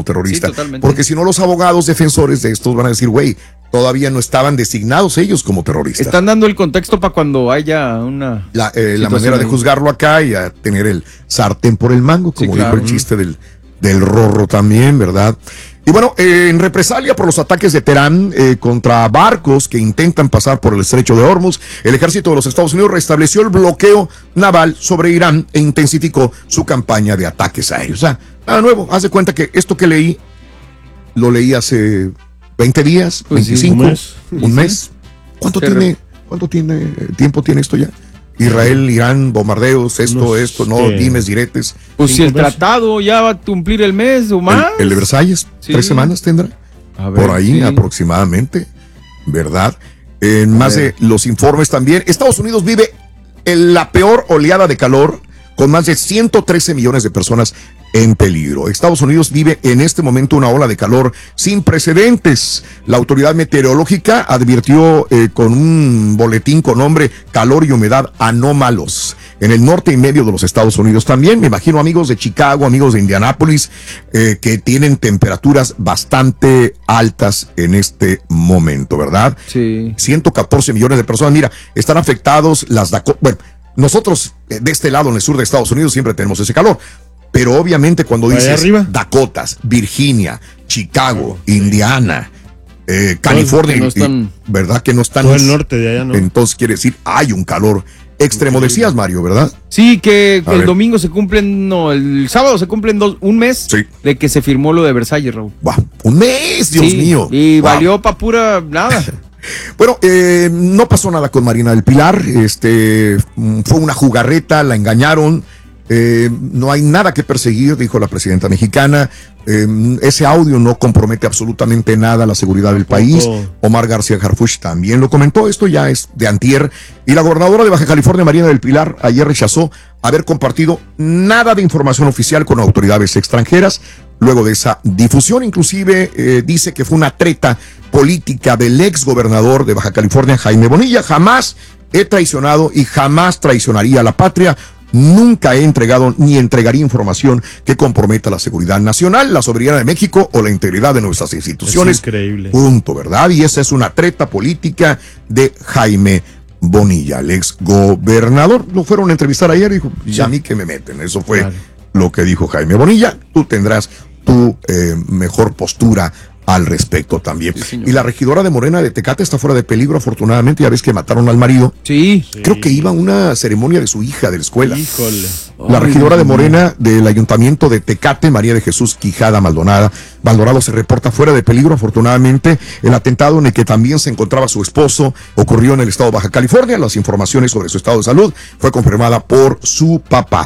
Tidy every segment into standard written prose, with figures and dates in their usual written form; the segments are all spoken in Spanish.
como terrorista. Sí, totalmente. Porque si no, los abogados defensores de estos van a decir, güey, todavía no estaban designados ellos como terroristas. Están dando el contexto para cuando haya una... La manera de juzgarlo acá y a tener el sartén por el mango, como dijo el chiste del Rorro también, ¿verdad? Y bueno, en represalia por los ataques de Teherán contra barcos que intentan pasar por el estrecho de Hormuz, el ejército de los Estados Unidos restableció el bloqueo naval sobre Irán e intensificó su campaña de ataques aéreos. O sea, nada nuevo, haz de cuenta que esto que leí, lo leí hace 20 días, pues 25, sí, un mes. ¿Cuánto tiempo tiene esto ya? Israel, Irán, bombardeos, dimes, diretes. Pues si el tratado ya va a cumplir el mes o más. El de Versalles, 3 semanas tendrá. A ver, por ahí aproximadamente, ¿verdad? En más de los informes también, Estados Unidos vive la peor oleada de calor con más de 113 millones de personas en peligro. Estados Unidos vive en este momento una ola de calor sin precedentes. La autoridad meteorológica advirtió con un boletín con nombre calor y humedad anómalos en el norte y medio de los Estados Unidos. También me imagino amigos de Chicago, amigos de Indianápolis, que tienen temperaturas bastante altas en este momento, ¿verdad? Sí. 114 millones de personas. Mira, están afectados las Dakotas. Bueno, nosotros de este lado, en el sur de Estados Unidos, siempre tenemos ese calor. Pero obviamente cuando dices Dakotas, Virginia, Chicago, Indiana, California, ¿verdad? Que no están. Todo el norte de allá, ¿no? Entonces quiere decir, hay un calor extremo. Decías, Mario, ¿verdad? Sí, que el domingo se cumplen, el sábado se cumplen un mes de que se firmó lo de Versalles, Raúl. Wow, un mes, Dios mío. Y valió pa' pura nada. Bueno, no pasó nada con Marina del Pilar. Fue una jugarreta, la engañaron. No hay nada que perseguir, dijo la presidenta mexicana. Ese audio no compromete absolutamente nada a la seguridad del país. Omar García Harfuch también lo comentó. Esto ya es de antier. Y la gobernadora de Baja California, Marina del Pilar, ayer rechazó haber compartido nada de información oficial con autoridades extranjeras. Luego de esa difusión, inclusive dice que fue una treta política del ex gobernador de Baja California, Jaime Bonilla. Jamás he traicionado y jamás traicionaría a la patria. Nunca he entregado ni entregaría información que comprometa la seguridad nacional, la soberanía de México o la integridad de nuestras instituciones. Es increíble. Punto, ¿verdad? Y esa es una treta política de Jaime Bonilla, el ex gobernador. Lo fueron a entrevistar ayer y dijo, ya a mí que me meten. Eso fue lo que dijo Jaime Bonilla. Tú tendrás tu mejor postura al respecto también. Sí, y la regidora de Morena de Tecate está fuera de peligro, afortunadamente. Ya ves que mataron al marido. Sí. Creo que iba a una ceremonia de su hija de la escuela. Híjole. La regidora de Morena del ayuntamiento de Tecate, María de Jesús Quijada Maldonado, se reporta fuera de peligro, afortunadamente. El atentado en el que también se encontraba su esposo ocurrió en el estado de Baja California. Las informaciones sobre su estado de salud fue confirmada por su papá.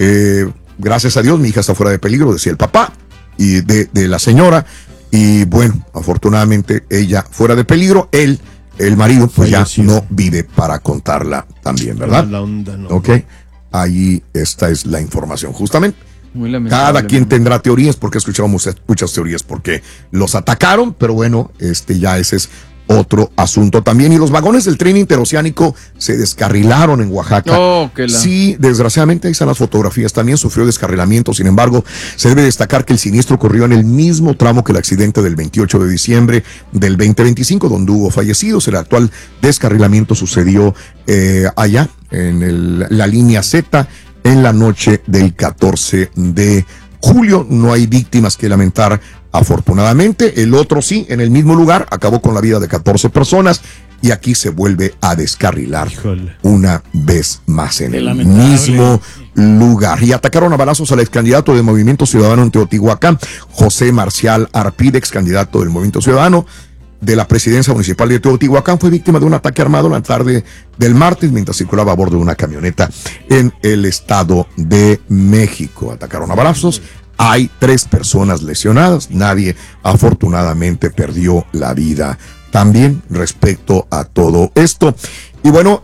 Gracias a Dios, mi hija está fuera de peligro, decía el papá y de la señora. Y bueno, afortunadamente ella fuera de peligro, el marido pues ya no vive para contarla también, ¿verdad? La onda, no. Ok, ahí esta es la información justamente. Muy lamentable. Cada quien tendrá teorías, porque escuchamos muchas teorías, porque los atacaron, pero bueno, ya ese es otro asunto también. Y los vagones del tren interoceánico se descarrilaron en Oaxaca. Sí, desgraciadamente ahí están las fotografías. También sufrió descarrilamiento. Sin embargo, se debe destacar que el siniestro ocurrió en el mismo tramo que el accidente del 28 de diciembre del 2025, donde hubo fallecidos. El actual descarrilamiento sucedió allá, en la línea Z, en la noche del 14 de julio. No hay víctimas que lamentar, afortunadamente. El otro sí, en el mismo lugar, acabó con la vida de 14 personas y aquí se vuelve a descarrilar una vez más en el mismo lugar. Y atacaron a balazos al ex candidato del Movimiento Ciudadano en Teotihuacán, José Marcial Arpide, ex candidato del Movimiento Ciudadano de la presidencia municipal de Teotihuacán. Fue víctima de un ataque armado la tarde del martes mientras circulaba a bordo de una camioneta en el Estado de México. Atacaron a balazos. Hay 3 personas lesionadas. Nadie, afortunadamente, perdió la vida también respecto a todo esto. Y bueno,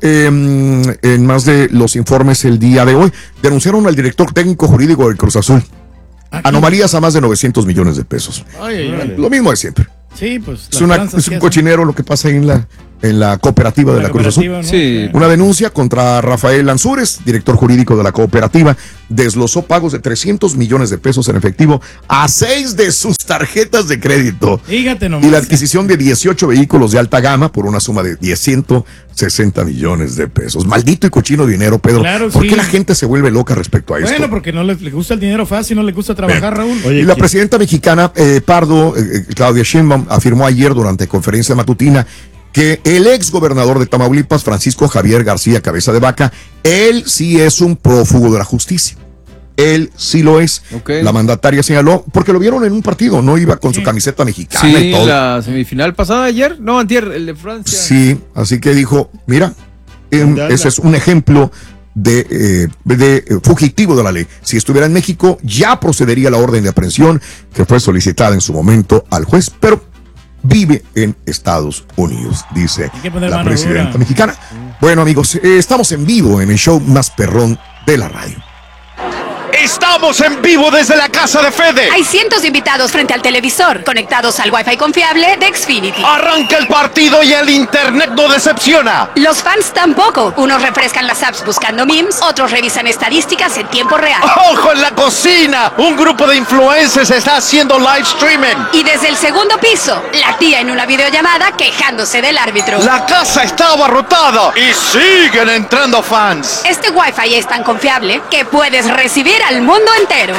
en más de los informes el día de hoy, denunciaron al director técnico jurídico del Cruz Azul. Anomalías a más de 900 millones de pesos. Lo mismo de siempre. Sí, pues. Es un cochinero lo que pasa ahí en en la cooperativa de la Cruz Azul. ¿no? Sí. Una denuncia contra Rafael Ansúrez, director jurídico de la cooperativa, desglosó pagos de 300 millones de pesos en efectivo a 6 de sus tarjetas de crédito. Fíjate nomás. Y la adquisición de 18 vehículos de alta gama por una suma de 160 millones de pesos. Maldito y cochino dinero, Pedro. Claro, ¿Por sí. qué la gente se vuelve loca respecto a esto? Bueno, porque no le gusta el dinero fácil, no le gusta trabajar, Raúl. Oye, y la presidenta mexicana, Pardo, Claudia Sheinbaum, afirmó ayer durante conferencia matutina que el ex gobernador de Tamaulipas, Francisco Javier García Cabeza de Vaca, él sí es un prófugo de la justicia. Él sí lo es. Okay. La mandataria señaló, porque lo vieron en un partido, no iba con su camiseta mexicana y todo. Sí, la semifinal pasada ayer, no, antier, el de Francia. Sí, así que dijo, mira, ese es un ejemplo de fugitivo de la ley. Si estuviera en México, ya procedería la orden de aprehensión que fue solicitada en su momento al juez, pero vive en Estados Unidos, dice la presidenta mexicana. Bueno, amigos, estamos en vivo en el show más perrón de la radio. Estamos en vivo desde la casa de Fede. Hay cientos de invitados frente al televisor, conectados al Wi-Fi confiable de Xfinity. Arranca el partido y el internet no decepciona. Los fans tampoco. Unos refrescan las apps buscando memes, otros revisan estadísticas en tiempo real. ¡Ojo en la cocina! Un grupo de influencers está haciendo live streaming. Y desde el segundo piso, la tía en una videollamada quejándose del árbitro. La casa está abarrotada y siguen entrando fans. Este Wi-Fi es tan confiable que puedes recibir al mundo entero.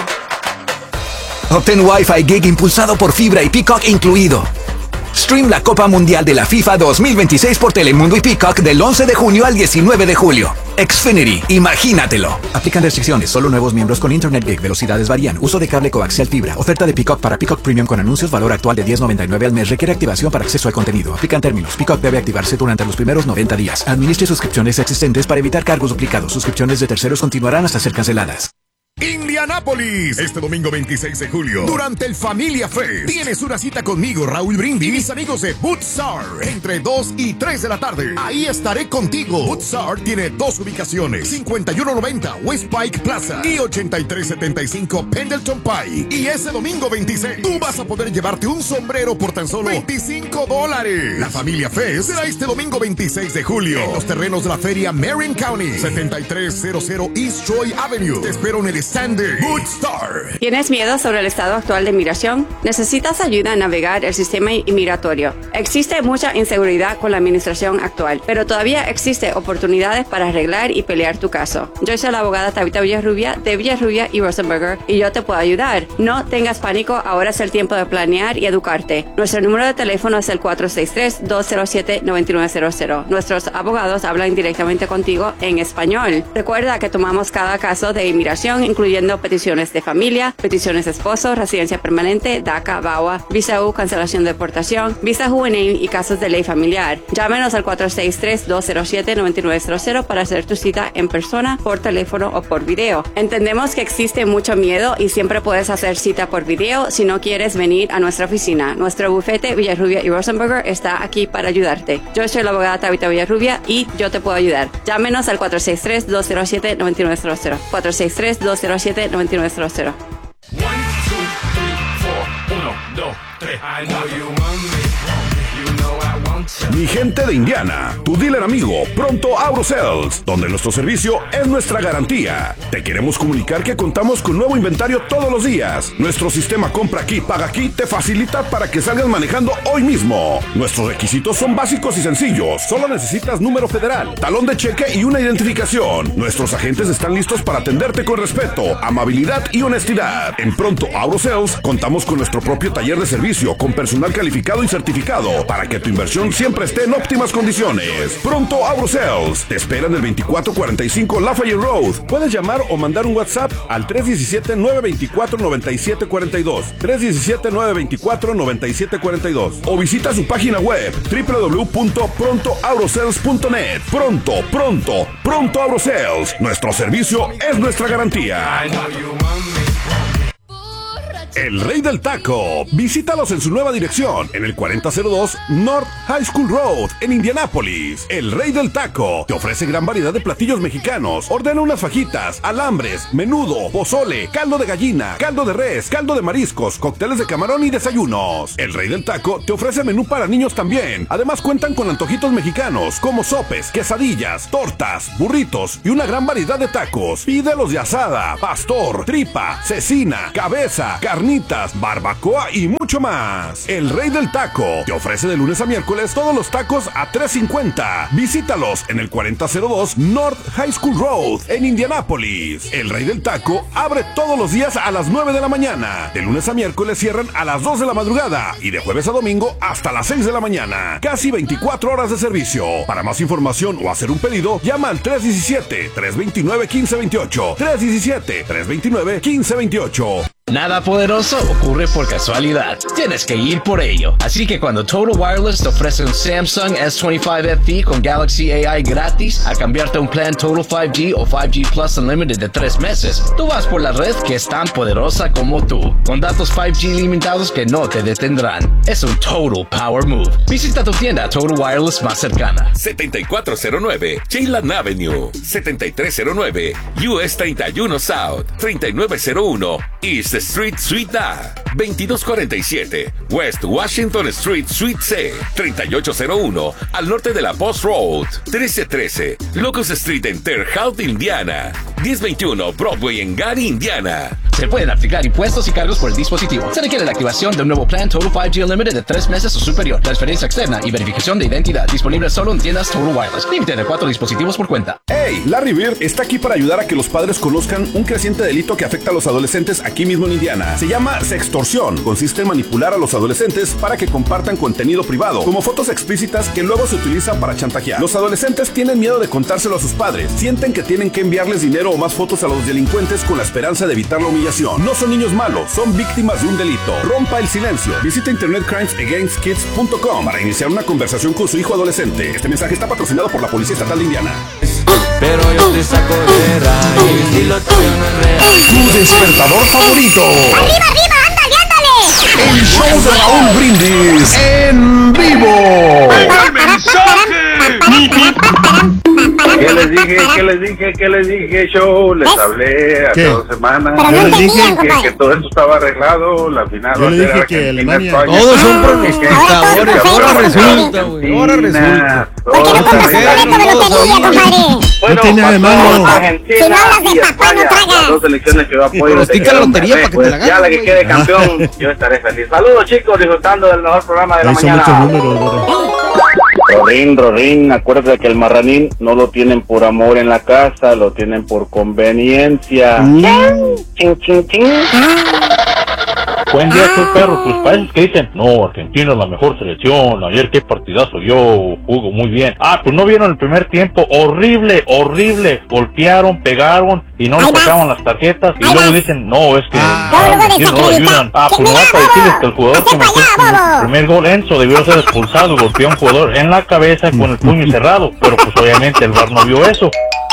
Obtén Wi-Fi Gig impulsado por fibra y Peacock incluido. Stream la Copa Mundial de la FIFA 2026 por Telemundo y Peacock del 11 de junio al 19 de julio. Xfinity, imagínatelo. Aplican restricciones, solo nuevos miembros con Internet Gig, velocidades varían, uso de cable coaxial fibra, oferta de Peacock para Peacock Premium con anuncios, valor actual de $10.99 al mes, requiere activación para acceso al contenido. Aplican términos, Peacock debe activarse durante los primeros 90 días. Administre suscripciones existentes para evitar cargos duplicados. Suscripciones de terceros continuarán hasta ser canceladas. Indianápolis, este domingo 26 de julio, durante el Familia Fest, tienes una cita conmigo, Raúl Brindis, y mis amigos de Bootstar, entre 2 y 3 de la tarde. Ahí estaré contigo. Bootstar tiene dos ubicaciones, 5190 West Pike Plaza y 8375 Pendleton Pike. Y ese domingo 26, tú vas a poder llevarte un sombrero por tan solo $25. La Familia Fest será este domingo 26 de julio, en los terrenos de la feria Marin County, 7300 East Troy Avenue. Te espero en el Bootstar. ¿Tienes miedo sobre el estado actual de inmigración? ¿Necesitas ayuda a navegar el sistema inmigratorio? Existe mucha inseguridad con la administración actual, pero todavía existe oportunidades para arreglar y pelear tu caso. Yo soy la abogada Tabitha Villarrubia de Villarrubia y Rosenberger y yo te puedo ayudar. No tengas pánico, ahora es el tiempo de planear y educarte. Nuestro número de teléfono es el 463-207-9900. Nuestros abogados hablan directamente contigo en español. Recuerda que tomamos cada caso de inmigración, incluyendo peticiones de familia, peticiones de esposo, residencia permanente, DACA, VAWA, visa U, cancelación de deportación, visa juvenil y casos de ley familiar. Llámenos al 463-207-9900 para hacer tu cita en persona, por teléfono o por video. Entendemos que existe mucho miedo y siempre puedes hacer cita por video si no quieres venir a nuestra oficina. Nuestro bufete Villarrubia y Rosenberger está aquí para ayudarte. Yo soy la abogada Tabitha Villarrubia y yo te puedo ayudar. Llámenos al 463-207-9900. 463-207-9900. 1, 2, 3, 4. 1, 2, 3. I know you want me. You know I want you. Mi gente de Indiana, tu dealer amigo, Pronto AutoSales, donde nuestro servicio es nuestra garantía. Te queremos comunicar que contamos con nuevo inventario todos los días. Nuestro sistema compra aquí, paga aquí, te facilita para que salgas manejando hoy mismo. Nuestros requisitos son básicos y sencillos. Solo necesitas número federal, talón de cheque y una identificación. Nuestros agentes están listos para atenderte con respeto, amabilidad y honestidad. En Pronto AutoSales contamos con nuestro propio taller de servicio con personal calificado y certificado para que tu inversión siempre esté en óptimas condiciones. Pronto AutoSales te esperan el 2445 Lafayette Road. Puedes llamar o mandar un WhatsApp al 317-924-9742. 317-924-9742. O visita su página web www.prontoautosales.net. Pronto AutoSales. Nuestro servicio es nuestra garantía. El Rey del Taco. Visítalos en su nueva dirección, en el 4002 North High School Road, en Indianápolis. El Rey del Taco te ofrece gran variedad de platillos mexicanos. Ordena unas fajitas, alambres, menudo, pozole, caldo de gallina, caldo de res, caldo de mariscos, cócteles de camarón y desayunos. El Rey del Taco te ofrece menú para niños también. Además cuentan con antojitos mexicanos como sopes, quesadillas, tortas, burritos y una gran variedad de tacos. Pídelos de asada, pastor, tripa, cecina, cabeza, carnitas, barbacoa y mucho más. El Rey del Taco te ofrece de lunes a miércoles todos los tacos a $3.50. Visítalos en el 4002 North High School Road en Indianápolis. El Rey del Taco abre todos los días a las 9 de la mañana. De lunes a miércoles cierran a las 2 de la madrugada y de jueves a domingo hasta las 6 de la mañana. Casi 24 horas de servicio. Para más información o hacer un pedido, llama al 317-329-1528. 317-329-1528. Nada poderoso ocurre por casualidad. Tienes que ir por ello. Así que cuando Total Wireless te ofrece un Samsung S25 FE con Galaxy AI gratis a cambiarte a un plan Total 5G o 5G Plus Unlimited de 3 meses, tú vas por la red que es tan poderosa como tú, con datos 5G limitados que no te detendrán. Es un Total Power Move. Visita tu tienda Total Wireless más cercana. 7409 Cheylan Avenue, 7309 US 31 South, 3901 East Street Suite A, 2247 West Washington Street Suite C, 3801 al norte de la Post Road, 1313 Locust Street en Terre Haute, Indiana, 1021 Broadway en Gary, Indiana. Se pueden aplicar impuestos y cargos por el dispositivo. Se requiere la activación de un nuevo plan Total 5G Unlimited de 3 meses o superior. Transferencia externa y verificación de identidad. Disponible solo en tiendas Total Wireless. Límite de 4 dispositivos por cuenta. Hey, Larry Bird está aquí para ayudar a que los padres conozcan un creciente delito que afecta a los adolescentes aquí mismo en Indiana. Se llama sextorsión. Consiste en manipular a los adolescentes para que compartan contenido privado, como fotos explícitas que luego se utilizan para chantajear. Los adolescentes tienen miedo de contárselo a sus padres. Sienten que tienen que enviarles dinero o más fotos a los delincuentes con la esperanza de evitar la humillación. No son niños malos, son víctimas de un delito. Rompa el silencio. Visita internetcrimesagainstkids.com para iniciar una conversación con su hijo adolescente. Este mensaje está patrocinado por la Policía Estatal de Indiana. Pero yo te saco de raíz y lo tuyo no es real. Tu despertador favorito. ¡Arriba, arriba! ¡Ándale, ándale! El show de Raúl Brindis en vivo. ¡El mensaje! ¿Qué les dije, show? Les hablé hace 2 semanas. Pero no entendí, que todo esto estaba arreglado, la final yo va a le ser dije que Alemania. Todos son pronosticadores. Ahora resulta, güey. Ahora resulta. ¿Por qué no compras un boleto de lotería, compadre? No tiene nada de malo. Argentina Si no hablas de y papá, no España, tragas. las 2 selecciones que yo apoyo. Pronostica la lotería para que te la ganes, Ya la que güey. quede campeón, yo estaré feliz. Saludos, chicos, disfrutando del mejor programa de la Ahí son muchos mañana. números, Rorín, acuérdate que el marranín no lo tienen por amor en la casa, lo tienen por conveniencia. Chin, chin, chin. Buen día, perro. Tus países que dicen, no, Argentina es la mejor selección, ayer qué partidazo yo, jugó muy bien. Pues no vieron el primer tiempo, horrible, golpearon, pegaron y no les sacaban las tarjetas y luego dicen, no, es que Argentina no lo ayudan. Pues no vas a decirles que el jugador que metió el primer gol, Enzo, debió ser expulsado y golpeó a un jugador en la cabeza con el puño cerrado, pero pues obviamente el VAR no vio eso.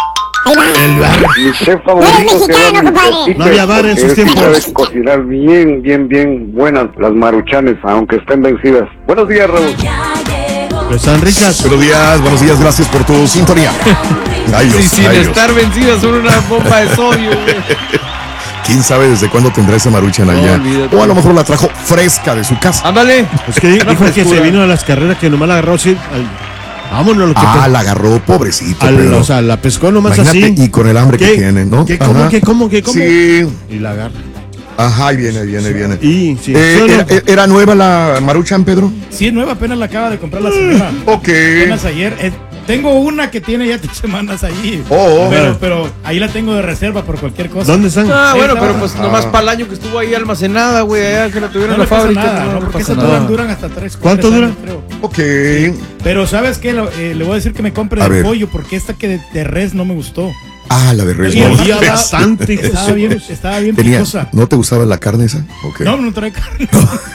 Mi chef favorito No había VAR en sus tiempos. Sabes cocinar bien buenas las maruchanes, aunque estén vencidas. Buenos días, Raúl. Pues están ricas. Buenos días, gracias por tu sintonía. Sí, sin estar vencidas son una bomba de sodio, güey. ¿Quién sabe desde cuándo tendrá esa maruchan allá? O a lo mejor la trajo fresca de su casa. Ándale. Es que dijo que se vino a las carreras que nomás la agarró así. Vámonos, lo que la agarró, pobrecito. O sea, la pescó nomás. Imagínate, así. Y con el hambre que tiene, ¿no? ¿Cómo? Sí. Y la agarra. Ajá, ahí viene. Y, sí, ¿Era nueva la maruchan, Pedro? Sí, es nueva, apenas la acaba de comprar la señora. Ok. Apenas ayer. Tengo una que tiene ya 3 semanas allí. Pero ahí la tengo de reserva por cualquier cosa. ¿Dónde están? Bueno, pero pues nomás para el año que estuvo ahí almacenada, güey, allá que la tuvieron en la fábrica. No, porque esas duran hasta 3. ¿Cuánto dura? Creo. Ok. Sí. Pero ¿sabes qué? Le voy a decir que me compre de pollo porque esta que de res no me gustó. La de res. Bastante. Estaba bien picosa. ¿No te gustaba la carne esa? Okay. No trae carne.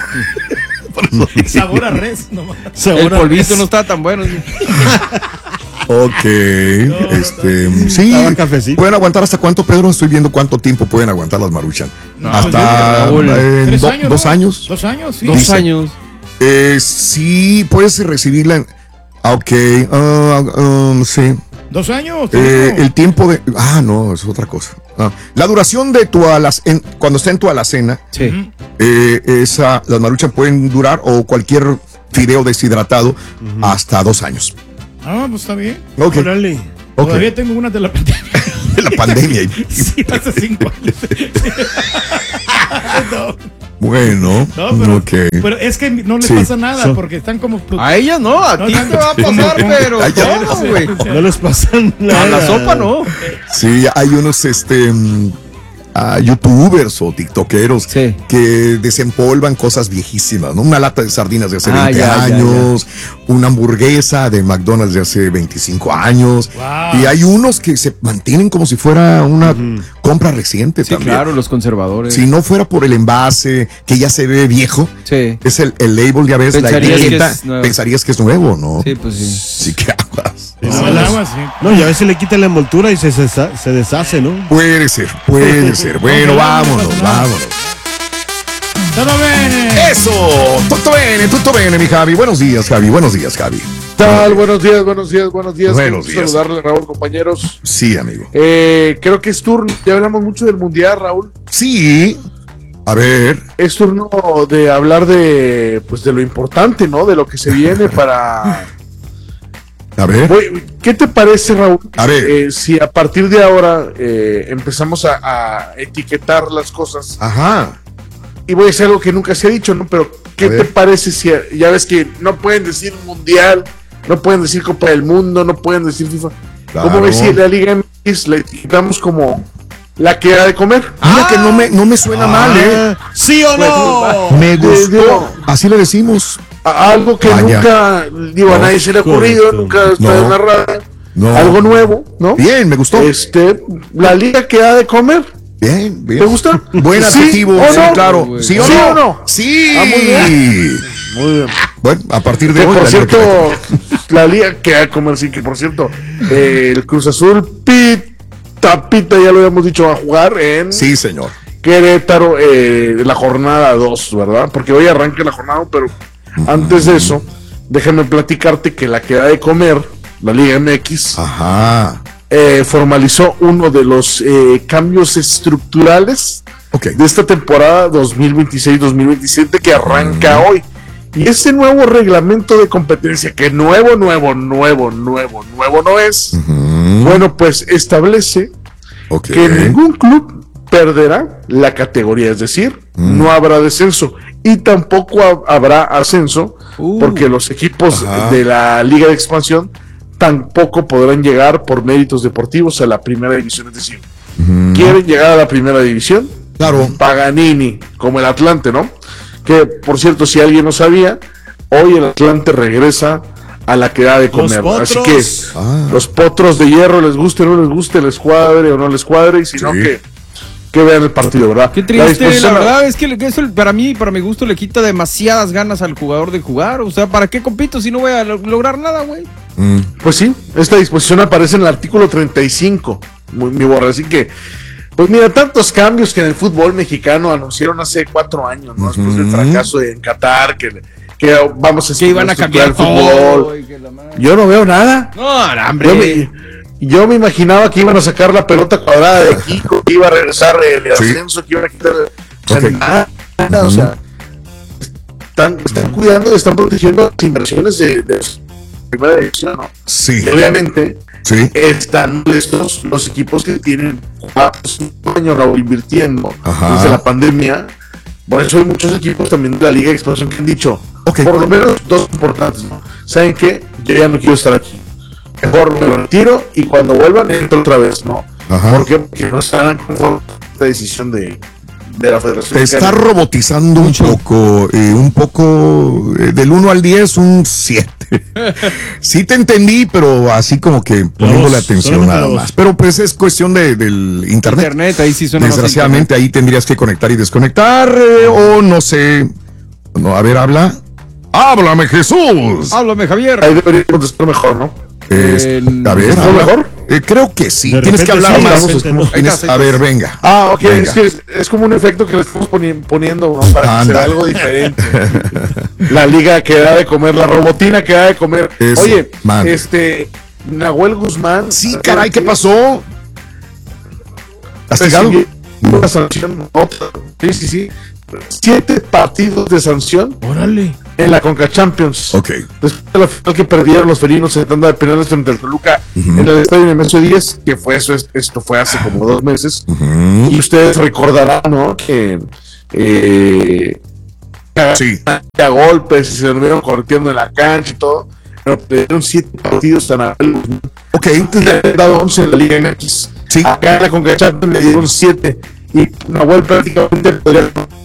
Sabor a res nomás. El polvito no estaba tan bueno. Ok, sí. ¿Pueden aguantar hasta cuánto, Pedro? Estoy viendo cuánto tiempo pueden aguantar las maruchan. hasta 2 años. 2 años, sí. 2 años. Sí, puedes recibirla. Ok, sí. 2 años. El tiempo de. No, es otra cosa. La duración de cuando está en tu alacena, sí. Las maruchas pueden durar, o cualquier fideo deshidratado, hasta 2 años. Pues está bien. Ok. Todavía tengo una de la pandemia. De la pandemia. Sí, hace 5 años. Bueno, pero es que no les pasa nada porque están como. A ella no, a ti te va a pasar, pero ¿cómo, güey? No les pasa nada. A la sopa no. Sí, hay unos youtubers o tiktokeros que desempolvan cosas viejísimas, ¿no? Una lata de sardinas de hace 20 años, una hamburguesa de McDonald's de hace 25 años. Wow. Y hay unos que se mantienen como si fuera una compra reciente también. Claro, los conservadores. Si no fuera por el envase, que ya se ve viejo, es el label, ya ves, la etiqueta, pensarías que es nuevo, ¿no? Sí, pues sí. Sí, ¿qué aguas? No, y a veces le quitan la envoltura y se deshace, ¿no? Puede ser. Bueno, vámonos. Todo bene. Eso, tutto bene, mi Javi. Buenos días, Javi. Tal, buenos días. Buenos días. Saludarle, Raúl, compañeros. Sí, amigo. Creo que es turno, ya hablamos mucho del Mundial, Raúl. Sí. A ver. Es turno de hablar de lo importante, ¿no? De lo que se viene para... A ver. ¿Qué te parece, Raúl? A ver. Si a partir de ahora empezamos a etiquetar las cosas. Ajá. Y voy a decir algo que nunca se ha dicho, ¿no? Pero ¿qué te parece si ya ves que no pueden decir Mundial, no pueden decir Copa del Mundo, no pueden decir FIFA? Claro. ¿Cómo ves si la Liga MX la etiquetamos como la que ha de comer? Mira que no me suena mal, ¿eh? ¿Sí o no? Me gustó. Así le decimos. Algo que nunca, a nadie se le ha ocurrido, nunca está en la radio. Algo nuevo, ¿no? Bien, me gustó. La liga que ha de comer. Bien. ¿Te gusta? Buen adjetivo, sí, claro. ¿Sí o no? Sí. Muy bien. Bueno, a partir de hoy. Por cierto, la liga que ha de comer, sí, que por cierto, el Cruz Azul, Pita, ya lo habíamos dicho, va a jugar en... Sí, señor. Querétaro, la jornada 2, ¿verdad? Porque hoy arranca la jornada, pero antes de eso, déjame platicarte que la que ha de comer, la Liga MX, formalizó uno de los cambios estructurales de esta temporada 2026-2027 que arranca hoy. Y ese nuevo reglamento de competencia, que nuevo no es, bueno, pues establece que ningún club perderá la categoría, es decir, no habrá descenso y tampoco habrá ascenso, porque los equipos de la Liga de Expansión tampoco podrán llegar por méritos deportivos a la primera división, es decir, quieren llegar a la primera división, Paganini, como el Atlante, ¿no? Que, por cierto, si alguien no sabía, hoy el Atlante regresa a la que da de comer. Así que los potros de hierro, les guste o no les guste, les cuadre o no les cuadre, y si no, que vean el partido, ¿verdad? Qué triste, la verdad es que eso para mi gusto, le quita demasiadas ganas al jugador de jugar. O sea, ¿para qué compito si no voy a lograr nada, güey? Pues sí, esta disposición aparece en el artículo 35, mi borra, así que pues mira, tantos cambios que en el fútbol mexicano anunciaron hace 4 años, ¿no? Después del fracaso en Qatar, que vamos a que iban a cambiar el fútbol. Yo no veo nada. No, hombre. Yo me imaginaba que iban a sacar la pelota cuadrada de aquí, que iba a regresar de ascenso, que iban a quitar nada, o sea, están cuidando, están protegiendo las inversiones de primera división, ¿no? Sí. Y obviamente están los equipos que tienen 4 o 5 años invirtiendo desde la pandemia. Por eso hay muchos equipos también de la Liga de Expansión que han dicho, por lo menos 2 importantes, ¿no? ¿Saben qué? Yo ya no quiero estar aquí. Mejor me retiro y cuando vuelvan entro otra vez, ¿no? ¿Por qué? Porque no estarán conforme esta decisión de la Federación. Te está robotizando un poco, del 1 al 10, un 7. Sí te entendí, pero así como que poniéndole atención nada más. Pero pues es cuestión del internet. Ahí sí suena. Desgraciadamente ahí tendrías que conectar y desconectar, o no sé. No, a ver, ¡háblame, Jesús! ¡Háblame, Javier! Ahí debería contestar mejor, ¿no? A ver, mejor? Creo que sí. De Tienes que repente hablar sí, más. de repente no. A ver, venga. Ok, venga. es como un efecto que le estamos poniendo, ¿no? Para que sea algo diferente. La liga que da de comer, la robotina que da de comer. Eso, Oye, man. Nahuel Guzmán. Sí, caray, ¿qué pasó? ¿Castigado? Una sanción. Sí. 7 partidos de sanción. Órale. En la Conca Champions. Ok. Después de la final que perdieron los felinos en tanda de penales frente al Toluca en el estadio Nemesio 10, que fue eso, esto fue hace como 2 meses. Y ustedes recordarán, ¿no? Que a golpes y se durmieron corriendo en la cancha y todo. Pero perdieron 7 partidos tan a Ok. Antes le habían dado 11 en la Liga MX. Sí. Acá en la Conca Champions le dieron 7. Y Nahuel prácticamente podría.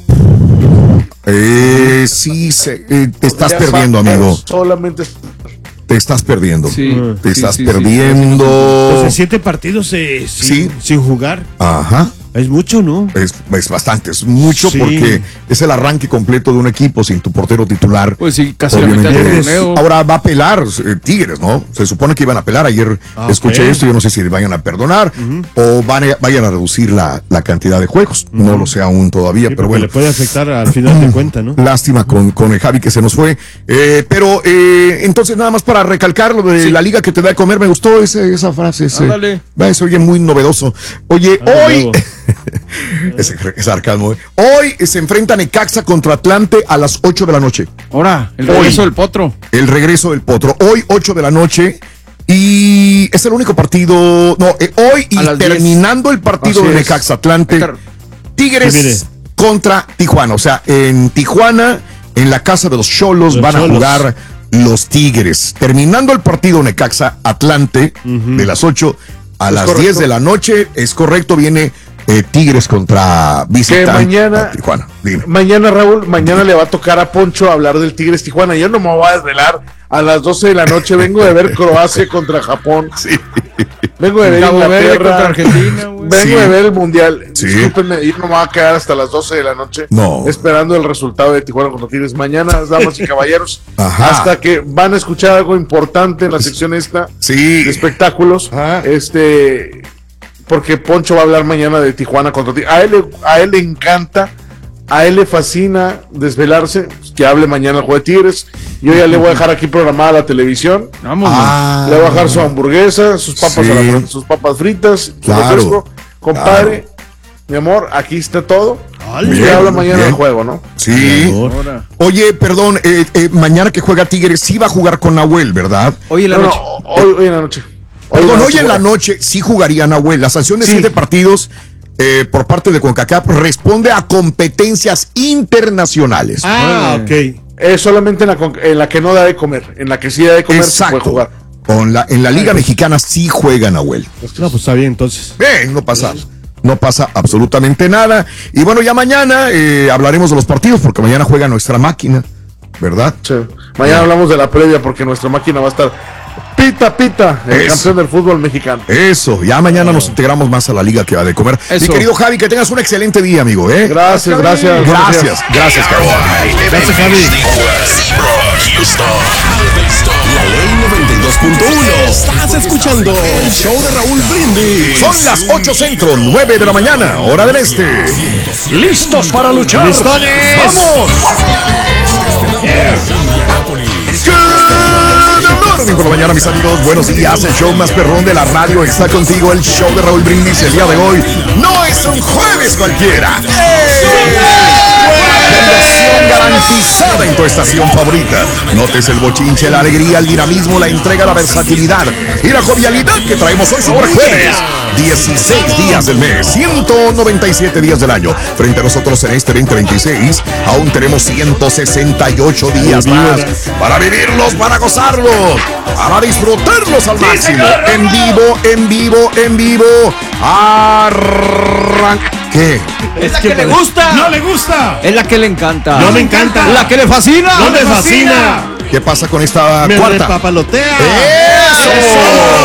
Sí, te estás perdiendo, amigo. Solamente te estás perdiendo. Sí, te estás sí, perdiendo. Entonces, 7 partidos sin jugar. Ajá. Es mucho, ¿no? Es bastante, es mucho Sí. porque es el arranque completo de un equipo sin tu portero titular. Pues sí, casi la mitad del torneo. Ahora va a apelar Tigres, ¿no? Se supone que iban a apelar. Ayer escuché esto, yo no sé si vayan a perdonar o vayan a reducir la cantidad de juegos. No lo sé aún todavía, Sí, pero porque bueno. le puede afectar al final de cuenta, ¿no? Lástima con el Javi que se nos fue. Pero entonces nada más para recalcar lo de la liga que te da de comer, me gustó esa frase. Ándale. Se oye muy novedoso. Oye, hoy... ese sarcasmo. Hoy se enfrentan Necaxa contra Atlante a las 8 de la noche. Ahora, el regreso del Potro. El regreso del Potro. Hoy, 8 de la noche. Y es el único partido. No, hoy y terminando 10. El partido de Necaxa Atlante. Tigres contra Tijuana. O sea, en Tijuana, en la casa de los Xolos, van a jugar los Tigres. Terminando el partido Necaxa Atlante de las 8 a las 10 de la noche. Es correcto, viene Tigres contra visitante Tijuana. Mañana, Raúl, le va a tocar a Poncho hablar del Tigres Tijuana. Yo no me voy a desvelar a las 12 de la noche. Vengo de ver Croacia contra Japón. Sí. Vengo de ver Inglaterra contra Argentina. Vengo de ver el Mundial. Discúlpenme, yo no me voy a quedar hasta las 12 de la noche esperando el resultado de Tijuana contra Tigres. Mañana, damas y caballeros, hasta que van a escuchar algo importante en la sección esta de espectáculos. Porque Poncho va a hablar mañana de Tijuana contra Tigres. A él le encanta, a él le fascina desvelarse, que hable mañana el juego de Tigres. Yo ya le voy a dejar aquí programada la televisión. Vamos, le voy a dejar su hamburguesa, sus papas, sus papas fritas, su refresco. Compadre, mi amor, aquí está todo. Y habla mañana del juego, ¿no? Sí. Oye, perdón, mañana que juega Tigres, sí va a jugar con Nahuel, ¿verdad? Hoy en la noche. Hoy en la noche. Hoy en la noche sí jugaría Nahuel. La sanción de 7 partidos por parte de CONCACAF responde a competencias internacionales. Ok. Es solamente en la que no da de comer. En la que sí da de comer se puede jugar. En la Liga Mexicana sí juega Nahuel. No, pues está bien entonces. No pasa absolutamente nada. Y bueno, ya mañana hablaremos de los partidos porque mañana juega nuestra máquina, ¿verdad? Sí. Mañana hablamos de la previa porque nuestra máquina va a estar pita, el campeón del fútbol mexicano. Eso, ya mañana nos integramos más a la liga que va de comer. Mi querido Javi, que tengas un excelente día, amigo. Gracias, Javi. Gracias, Javi. Gracias, Javi. La ley 92.1. Estás escuchando el show de Raúl Brindis. Son las 8 centro, 9 de la mañana, hora del este. ¿Listos para luchar? ¡Listones! ¡Vamos! Por la mañana, mis amigos, buenos días. El show más perrón de la radio está contigo. El show de Raúl Brindis el día de hoy no es un jueves cualquiera. Diversión garantizada en tu estación favorita. Notes el bochinche, la alegría, el dinamismo, la entrega, la versatilidad y la jovialidad que traemos hoy sobre jueves. 16 días del mes, 197 días del año. Frente a nosotros en este 2026, aún tenemos 168 días más para vivirlos, para gozarlos, para disfrutarlos al máximo. En vivo. ¿Qué? Es la que le gusta. No le gusta. Es la que le encanta. No me encanta. La que le fascina. No me fascina. ¿Qué pasa con esta Me cuarta? repapalotea. ¡Eso!